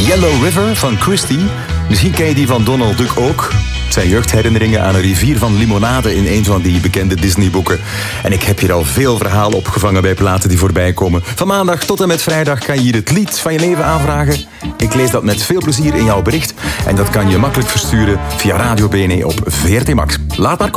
Yellow River van Christie. Misschien ken je die van Donald Duck ook. Het zijn jeugdherinneringen aan een rivier van limonade in een van die bekende Disney-boeken. En ik heb hier al veel verhalen opgevangen bij platen die voorbij komen. Van maandag tot en met vrijdag kan je hier het lied van je leven aanvragen. Ik lees dat met veel plezier in jouw bericht. En dat kan je makkelijk versturen via Radio BNE op VRT Max. Laat maar komen.